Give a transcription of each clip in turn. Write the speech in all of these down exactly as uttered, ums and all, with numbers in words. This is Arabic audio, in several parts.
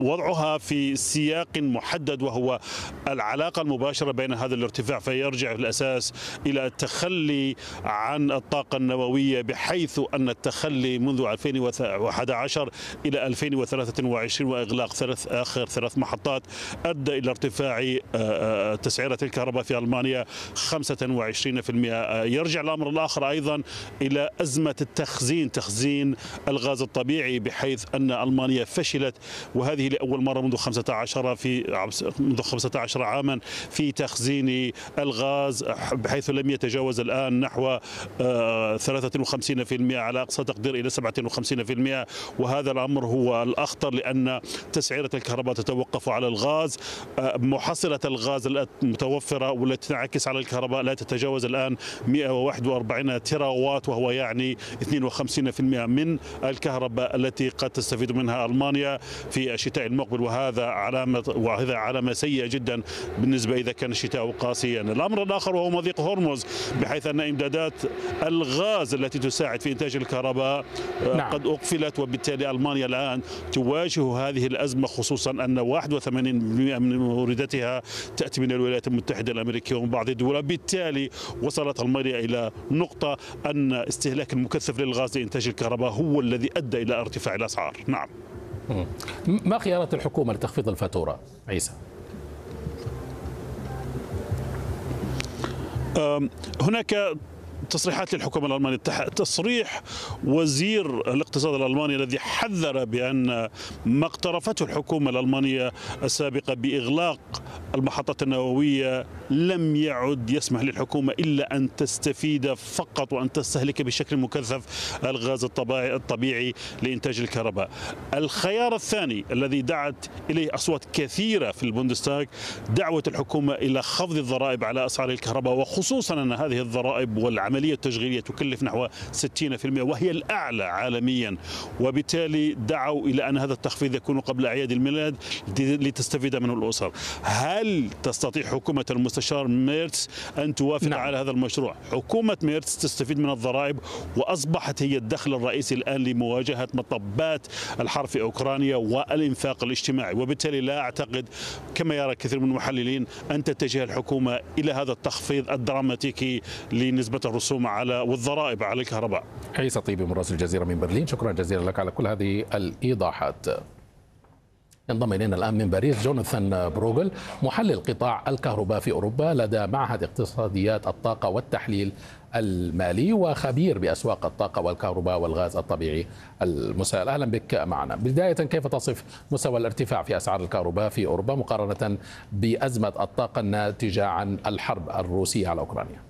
وضعها في سياق محدد، وهو العلاقة المباشرة بين هذا الارتفاع، فيرجع في الأساس إلى التخلي عن الطاقة النووية، بحيث أن التخلي منذ ألفين وأحد عشر إلى ألفين وثلاثة وعشرين وإغلاق ثلاث آخر ثلاث محطات أدى إلى ارتفاع تسعيرة الكهرباء في ألمانيا خمسة وعشرين بالمئة. يرجع الأمر الآخر أيضا إلى أزمة التخزين، تخزين الغاز الطبيعي، بحيث أن ألمانيا فشلت، وهذه لأول مرة منذ خمسة عشر في منذ خمسة عشر عاما في تخزين الغاز، بحيث لم يتجاوز الآن نحو ثلاثة وخمسين بالمئة على أقصى تقدير إلى سبعة وخمسين بالمئة. وهذا الأمر هو الأخطر، لأن تسعيرة الكهرباء تتوقف على الغاز. محصلة الغاز المتوفرة والتي تنعكس على الكهرباء لا تتجاوز الآن مئة وواحد وأربعين تيراوات، وهو يعني اثنين وخمسين بالمئة من الكهرباء التي قد تستفيد منها ألمانيا في الشتاء المقبل، وهذا علامة وهذا علامة سيئة جدا بالنسبة إذا كان الشتاء قاسيا. الأمر الآخر وهو مضيق هرمز، بحيث أن إمدادات الغاز التي تساعد في إنتاج الكهرباء نعم. قد أقفلت، وبالتالي ألمانيا الآن تواجه هذه الأزمة، خصوصا أن واحد وثمانين بالمئة من موردتها تأتي من الولايات المتحدة الأمريكية ومن بعض الدول. بالتالي وصلت ألمانيا إلى نقطة أن استهلاك المكثف للغاز لإنتاج الكهرباء هو الذي أدى إلى ارتفاع الأسعار. نعم. ما خيارات الحكومة لتخفيض الفاتورة عيسى؟ هناك تصريحات للحكومة الألمانية. تصريح وزير الاقتصاد الألماني الذي حذر بأن ما اقترفته الحكومة الألمانية السابقة بإغلاق المحطات النووية لم يعد يسمح للحكومة إلا أن تستفيد فقط وأن تستهلك بشكل مكثف الغاز الطبيعي لإنتاج الكهرباء. الخيار الثاني الذي دعت إليه أصوات كثيرة في البوندستاغ دعوة الحكومة إلى خفض الضرائب على أسعار الكهرباء، وخصوصا أن هذه الضرائب والعملية التشغيلية تكلف نحو ستين بالمئة وهي الأعلى عالميا، وبالتالي دعوا إلى أن هذا التخفيض يكون قبل أعياد الميلاد لتستفيد منه الأسر. هل تستطيع حكومة المستشار ميرتس أن توافق نعم. على هذا المشروع؟ حكومة ميرتس تستفيد من الضرائب، وأصبحت هي الدخل الرئيسي الآن لمواجهة مطبات الحرب في أوكرانيا والإنفاق الاجتماعي، وبالتالي لا أعتقد كما يرى كثير من المحللين أن تتجه الحكومة إلى هذا التخفيض الدراماتيكي لنسبة الرسوم على والضرائب على الكهرباء. عيسى طيبي مراسل الجزيرة من برلين، شكرا جزيلا لك على كل هذه الإيضاحات. ينضم إلينا الآن من باريس جوناثان بروغل، محلل قطاع الكهرباء في أوروبا لدى معهد اقتصاديات الطاقة والتحليل المالي وخبير بأسواق الطاقة والكهرباء والغاز الطبيعي المسال. أهلا بك معنا. بداية، كيف تصف مستوى الارتفاع في أسعار الكهرباء في أوروبا مقارنة بأزمة الطاقة الناتجة عن الحرب الروسية على أوكرانيا؟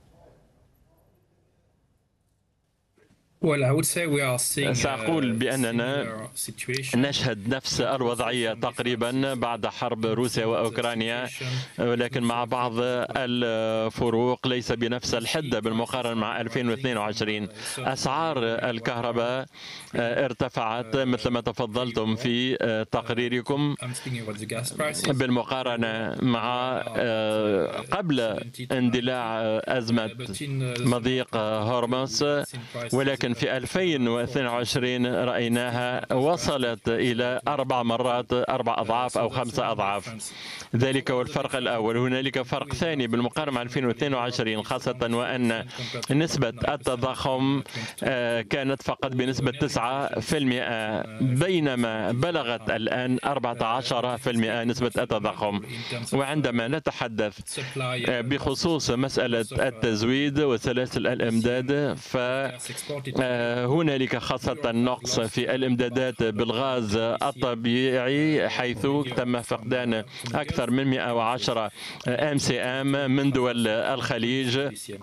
سأقول بأننا نشهد نفس الوضعية تقريبا بعد حرب روسيا وأوكرانيا، ولكن مع بعض الفروق ليس بنفس الحدة بالمقارنة مع ألفين واثنين وعشرين. أسعار الكهرباء ارتفعت مثل ما تفضلتم في تقريركم بالمقارنة مع قبل اندلاع أزمة مضيق هرمز، ولكن في ألفين واثنين وعشرين رأيناها وصلت إلى أربع مرات أربع أضعاف أو خمسة أضعاف. ذلك هو الفرق الأول. هنالك فرق ثاني بالمقارنة مع ألفين واثنين وعشرين، خاصة وأن نسبة التضخم كانت فقط بنسبة تسعة بالمئة، بينما بلغت الآن أربعة عشر بالمئة نسبة التضخم. وعندما نتحدث بخصوص مسألة التزويد وسلاسل الإمداد، ف هنالك خاصة نقص في الإمدادات بالغاز الطبيعي، حيث تم فقدان أكثر من مئة وعشرة أم سي أم من دول الخليج،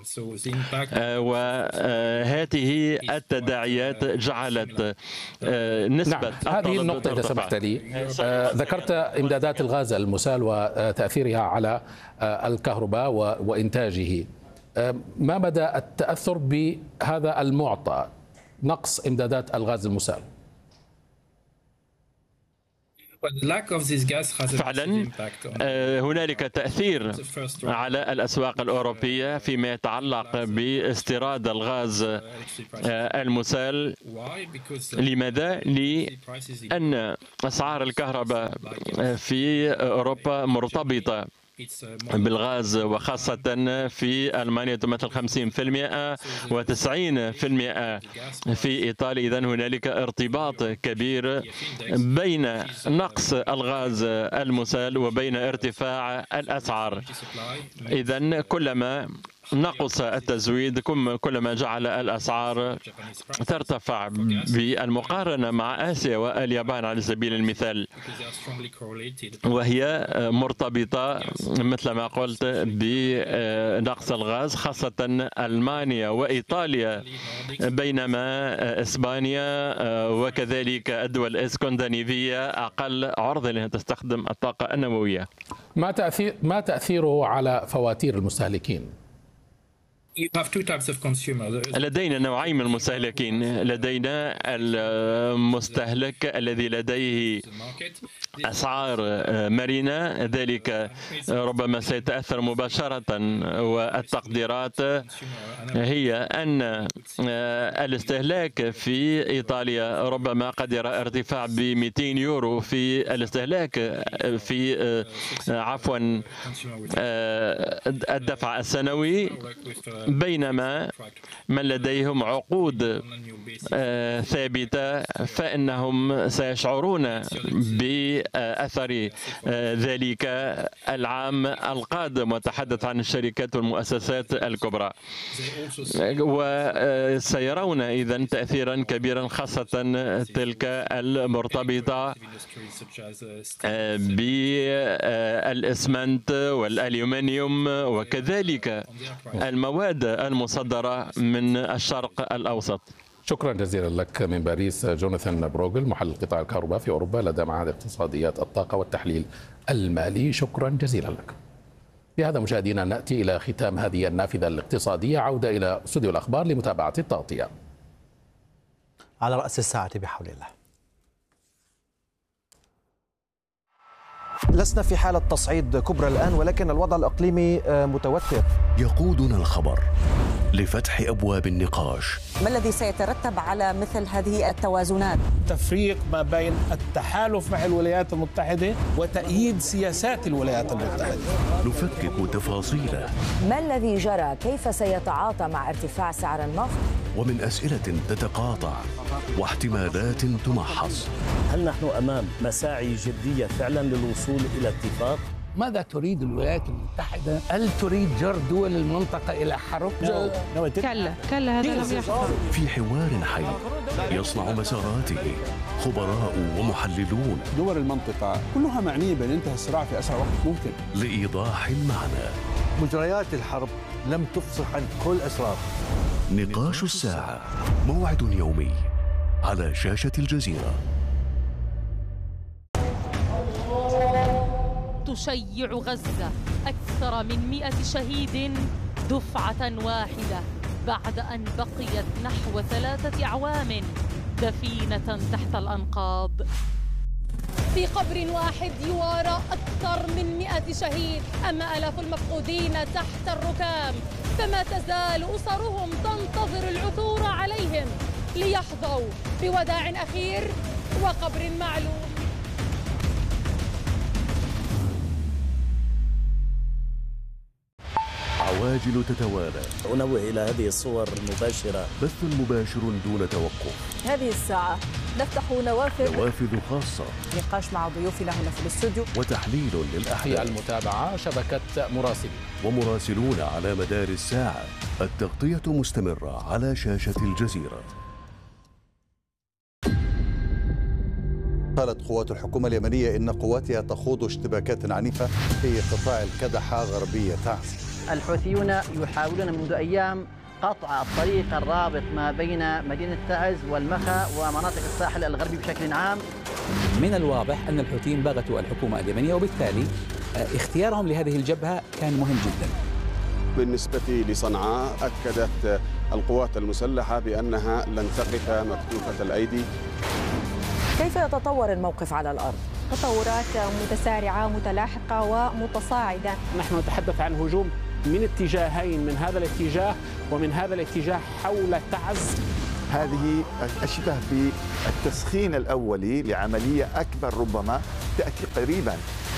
وهذه التداعيات جعلت نسبة نعم. هذه النقطة إذا سمحت لي، ذكرت إمدادات الغاز المسال وتأثيرها على الكهرباء وإنتاجه. ما مدى التأثر بهذا المعطى، نقص إمدادات الغاز المسال؟ فعلا هنالك تأثير على الأسواق الأوروبية فيما يتعلق باستيراد الغاز المسال. لماذا؟ لأن أسعار الكهرباء في أوروبا مرتبطة بالغاز، وخاصة في ألمانيا تمثل خمسين بالمئة وتسعين بالمئة في إيطاليا. إذن هنالك ارتباط كبير بين نقص الغاز المسال وبين ارتفاع الأسعار. إذن كلما نقص التزويد كلما جعل الأسعار ترتفع. بالمقارنة مع آسيا واليابان على سبيل المثال، وهي مرتبطة مثل ما قلت بنقص الغاز، خاصة ألمانيا وإيطاليا، بينما إسبانيا وكذلك الدول الإسكندنافية أقل عرضة لأنها تستخدم الطاقة النووية. ما تأثير ما تأثيره على فواتير المستهلكين؟ لدينا نوعين من المستهلكين. لدينا المستهلك الذي لديه أسعار مرنة، ذلك ربما سيتأثر مباشرة، والتقديرات هي أن الاستهلاك في إيطاليا ربما قد يرى ارتفاع ب مئتين يورو في الاستهلاك في عفوا الدفع السنوي، بينما من لديهم عقود ثابتة فإنهم سيشعرون بأثر ذلك العام القادم، وتحدث عن الشركات والمؤسسات الكبرى، وسيرون إذن تأثيرا كبيرا، خاصة تلك المرتبطة بالإسمنت والأليومنيوم وكذلك المواد المصدرة من الشرق الأوسط. شكرا جزيلا لك من باريس جوناثان بروغل، محلل قطاع الكهرباء في أوروبا لدى معهد اقتصاديات الطاقة والتحليل المالي. شكرا جزيلا لك. بهذا مشاهدينا نأتي إلى ختام هذه النافذة الاقتصادية. عودة إلى استوديو الأخبار لمتابعة التغطية. على رأس الساعة بحول الله. لسنا في حالة تصعيد كبرى الآن، ولكن الوضع الإقليمي متوتر. يقودنا الخبر لفتح أبواب النقاش. ما الذي سيترتب على مثل هذه التوازنات؟ تفريق ما بين التحالف مع الولايات المتحدة وتأييد سياسات الولايات المتحدة. نفكك تفاصيله. ما الذي جرى؟ كيف سيتعاطى مع ارتفاع سعر النفط؟ ومن أسئلة تتقاطع واحتمالات تمحص. هل نحن أمام مساعي جدية فعلا للوصول إلى اتفاق؟ ماذا تريد الولايات المتحدة؟ هل تريد جر دول المنطقة إلى حرب؟ كلا كلا هذا لم يحصل. في حوار حي يصنع مساراته خبراء ومحللون. دول المنطقة كلها معنية بأن ينتهي الصراع في أسرع وقت ممكن. لإيضاح المعنى. مجريات الحرب لم تفصح عن كل أسرار. نقاش الساعة، موعد يومي على شاشة الجزيرة. تشيع غزة أكثر من مئة شهيد دفعة واحدة بعد أن بقيت نحو ثلاثة أعوام دفينة تحت الأنقاض. في قبر واحد يوارى أكثر من مئة شهيد، أما آلاف المفقودين تحت الركام، فما تزال أسرهم تنتظر العثور عليهم ليحظوا بوداع أخير وقبر معلوم. عواجل تتوالى. أنوه إلى هذه الصور المباشرة. بث مباشر دون توقف. هذه الساعة نفتح نوافذ نوافذ خاصة. نقاش مع ضيوفنا هنا في الاستوديو. وتحليل للأحداث. المتابعة شبكة مراسلين. ومراسلون على مدار الساعة. التغطية مستمرة على شاشة الجزيرة. قالت قوات الحكومة اليمنية إن قواتها تخوض اشتباكات عنيفة في قطاع الكدحة غربية تعز. الحوثيون يحاولون منذ أيام قطع الطريق الرابط ما بين مدينة تعز والمخا ومناطق الساحل الغربي بشكل عام. من الواضح أن الحوثيين بغتوا الحكومة اليمنية، وبالتالي اختيارهم لهذه الجبهة كان مهم جدا. بالنسبة لصنعاء أكدت القوات المسلحة بأنها لن تقف مكتوفة الأيدي. كيف يتطور الموقف على الأرض؟ تطورات متسارعة متلاحقة ومتصاعدة. نحن نتحدث عن هجوم من اتجاهين، من هذا الاتجاه ومن هذا الاتجاه حول تعز. هذه أشبه بالتسخين الأولي لعملية أكبر ربما تأتي قريبا